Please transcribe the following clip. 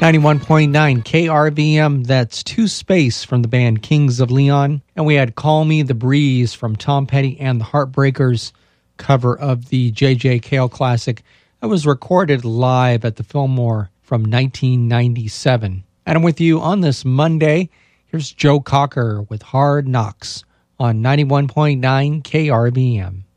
91.9 KRVM, that's Two Space from the band Kings of Leon. And we had Call Me the Breeze from Tom Petty and the Heartbreakers, cover of the J.J. Cale classic that was recorded live at the Fillmore from 1997. And I'm with you on this Monday. Here's Joe Cocker with Hard Knocks on 91.9 KRVM.